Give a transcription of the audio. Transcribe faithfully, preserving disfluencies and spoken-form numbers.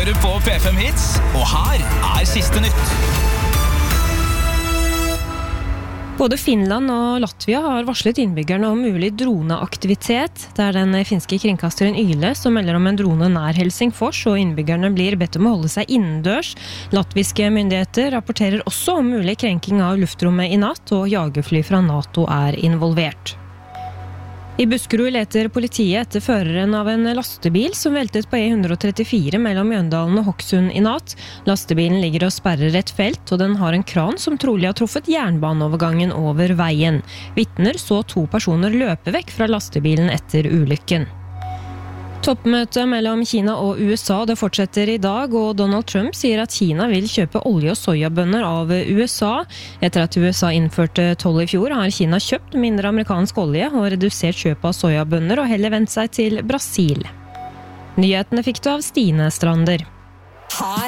hører på P fem Hits, og her er siste nytt. Både Finland og Latvia har varslet innbyggerne om mulig droneaktivitet. Det er den finske kringkasteren Yle som melder om en drone nær Helsingfors, og innbyggerne blir bedt om å holde seg innendørs. Latviske myndigheter rapporterer også om mulig krenking av luftrommet i natt, og jagerfly fra NATO er involvert. I Buskerud leter politiet etter føreren av en lastebil som veltet på E one thirty-four mellom Mjøndalen og Hokksund i natt. Lastebilen ligger og sperrer et felt, og den har en kran som trolig har truffet jernbaneovergangen over veien. Vitner så to personer løpe vekk fra lastebilen etter ulykken. Toppmøtet mellom Kina og U S A det fortsetter i dag, og Donald Trump sier at Kina vil kjøpe olje- og sojabønner av U S A. Etter at U S A innførte toll i fjor, har Kina kjøpt mindre amerikansk olje og redusert kjøp av sojabønner og heller vendt seg til Brasil. Nyhetene fikk du av Stine Strander.